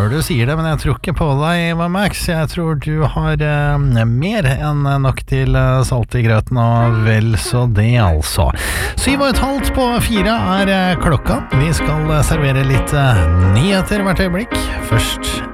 før du sier det, men jeg tror ikke på deg, Eva Max. Jeg tror du har mer enn nok til salt i grøten, og vel så det altså. 7,5 på 4 er klokka. Vi skal servere litt nyheter hvert øyeblikk. Først